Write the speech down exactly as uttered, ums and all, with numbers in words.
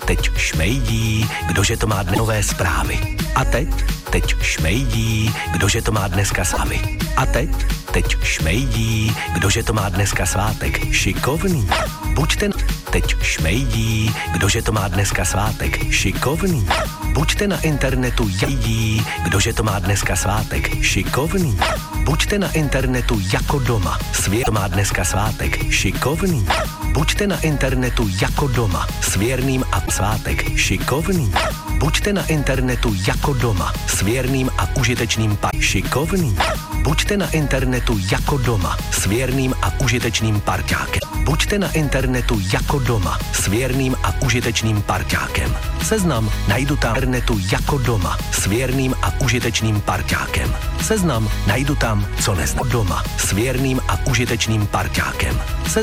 teď šmejdí, kdože to má nové zprávy. A teď, teď šmejdí, kdože to má dneska slavy. A teď, teď šmejdí, kdože to má dneska svátek. Šikovný, buďte teď šmejdí, kdože to má dneska svátek. Šikovný, buďte na internetu jejdí, kdože to má dneska svátek. Šikovný, buďte na internetu jako doma. Svět to má dneska svátek. Šikovný, buďte na internetu jako doma. S věrným a svátek. Šikovný, buďte na internetu jako doma. S věrným a užitečným pa. Šikovný, buďte na internetu jako doma. S věrným a užitečným parťákem. Buďte na internetu jako doma. S věrným a užitečným parťákem. Seznam najdu tam internetu jako doma. S věrným a užitečným parťákem. Seznam najdu tam, co neznám doma. S věrným a užitečným parťákem.